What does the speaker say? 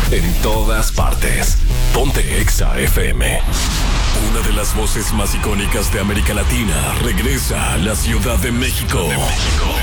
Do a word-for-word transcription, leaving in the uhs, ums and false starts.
en todas partes. Ponte Exa F M. Una de las voces más icónicas de América Latina regresa a la Ciudad de México.